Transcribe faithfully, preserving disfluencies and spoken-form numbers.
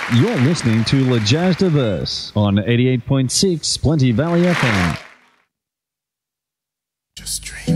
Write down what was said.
You're listening to Le Jazz Diverse on eighty-eight point six Plenty Valley F M. Just dream.